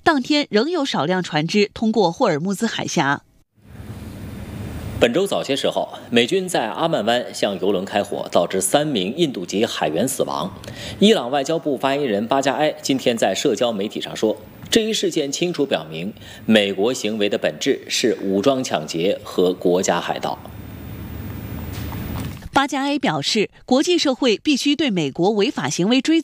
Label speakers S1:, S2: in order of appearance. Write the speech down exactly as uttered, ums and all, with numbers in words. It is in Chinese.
S1: 当天仍有少量船只通过霍尔木兹海峡。
S2: 本周早些时候，美军在阿曼湾向油轮开火，导致三名印度籍海员死亡。伊朗外交部发言人巴加埃今天在社交媒体上说，这一事件清楚表明，美国行为的本质是武装抢劫和国家海盗。
S1: 巴加埃表示，国际社会必须对美国违法行为追责。